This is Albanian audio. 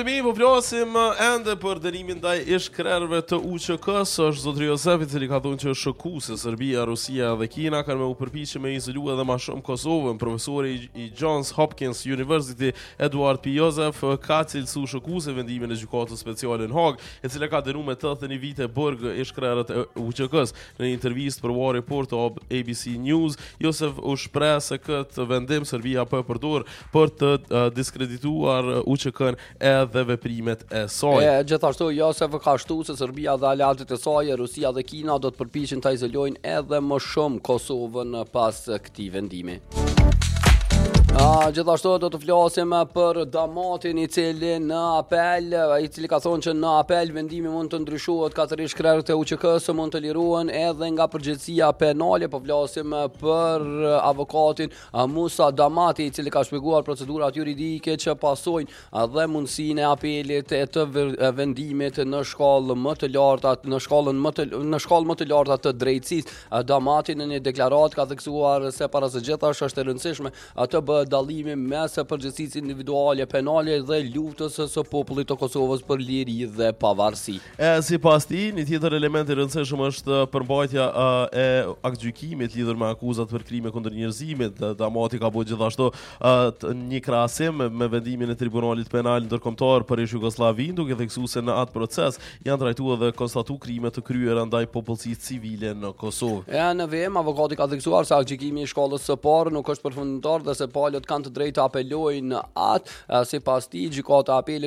mi, po flasim ende për dënimin ndaj ish-krerëve të UÇK-s, është zotëri Josef, i cili ka thonë që është shokuese Serbia, Rusia dhe Kina kanë me u përpiqe me izolu edhe më shumë Kosovën. Profesori i Johns Hopkins University Edward P. Joseph ka cilësu shokuese vendimin e gjykatës speciale në Hag, e cila ka dënuar me 81 vite burg ish-krerët e UÇK-s. Në një intervistë për War Report të ABC News, Joseph u shpreh se këtë vendim Serbia po e përdor për të diskredituar UÇK-n edhe veprimet e saj. Gjithashtu Josef ka shtuar se Serbia dhe aleatet e saj, Rusia dhe Kina do të përpiqen ta izolojnë edhe më shumë Kosovën pas këtij vendimi. Gjithashtu do të flasim për damatin i cili në apel, i cili ka thonë që në apel vendimi mund të ndryshohet, katër ish-krerët e UÇK-s mund të lirohen edhe nga përgjegjësia penale. Po flasim për avokatin Musa Damati, i cili ka shpjeguar procedurat juridike që pasojnë dhe mundësinë e apelit e të vendimit në shkallë më të larta, në shkallë më të larta të drejtësisë. Damati në një deklaratë ka theksuar se para së gjithash është e rëndësishme të bëhet dallimi mes përgjegjësisë individuale penale dhe luftës së popullit të Kosovës për liri dhe pavarësi. Sipas tij, një tjetër element i rëndësishëm është përmbajtja e aktgjykimit lidhur me akuzat për krime kundër njerëzimit. Damati ka bërë gjithashtu një krahasim me vendimin e Tribunalit Penal Ndërkombëtar për Jugosllavinë, duke theksuar se në atë proces janë trajtuar dhe konstatuar krime të kryera ndaj popullsisë civile në Kosovë. Në VM avokati ka theksuar se aktgjykimi i shkallës së parë nuk është përfundimtar dhe se palët kanë të drejtë të apelojnë atë. Sipas tij, gjykata e apelit